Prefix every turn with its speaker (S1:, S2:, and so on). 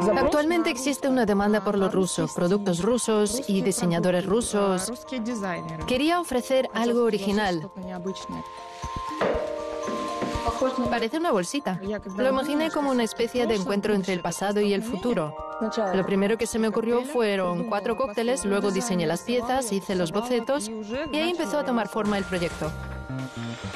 S1: Actualmente existe una demanda por lo ruso, productos rusos y diseñadores rusos. Quería ofrecer algo original. Parece una bolsita. Lo imaginé como una especie de encuentro entre el pasado y el futuro. Lo primero que se me ocurrió fueron 4 cócteles, luego diseñé las piezas, hice los bocetos y ahí empezó a tomar forma el proyecto.